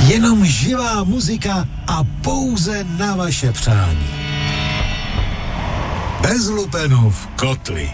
Jenom živá muzika a pouze na vaše přání. Bez lupenů v kotli.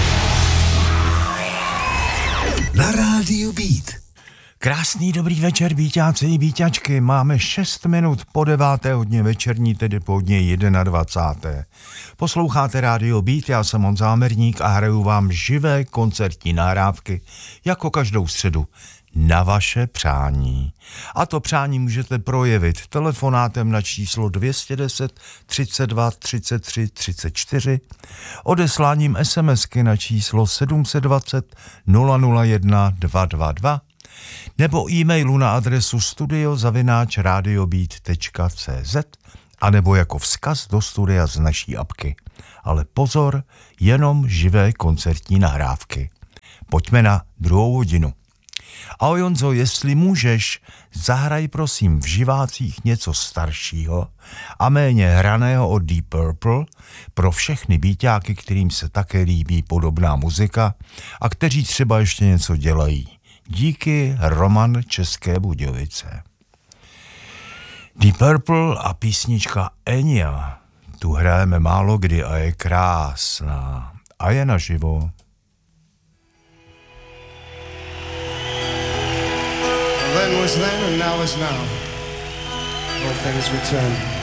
Na rádiu Beat. Krásný dobrý večer, Bíťáci i Bíťačky. Máme 6 minut po 9. hodině večerní, tedy po dně 21. Posloucháte rádio Beat, já jsem Honza Amerník a hraju vám živé koncertní nahrávky, jako každou středu, na vaše přání. A to přání můžete projevit telefonátem na číslo 210 32 33 34, odesláním SMSky na číslo 720 001 222, nebo e-mailu na adresu studio@radiobeat.cz a nebo jako vzkaz do studia z naší apky. Ale pozor, jenom živé koncertní nahrávky. Pojďme na druhou hodinu. Ahoj Honzo, jestli můžeš, zahraj prosím v živácích něco staršího a méně hraného od Deep Purple pro všechny bíťáky, kterým se také líbí podobná muzika a kteří třeba ještě něco dělají. Díky, Roman, České Budějovice. Deep Purple a písnička Enya. Tu hrajeme málo kdy a je krásná. A je naživo. Then was then and now is now. All things return.